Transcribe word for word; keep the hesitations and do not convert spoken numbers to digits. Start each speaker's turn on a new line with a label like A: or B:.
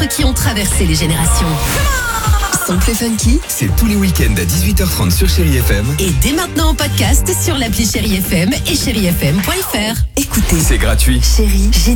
A: qui ont traversé les générations.
B: Simple et funky, c'est tous les week-ends à dix-huit heures trente sur Chérie F M.
A: Et dès maintenant en podcast sur l'appli Chérie F M et chérie f m point f r.
B: Écoutez,
C: C'est gratuit.
B: Chérie, génial.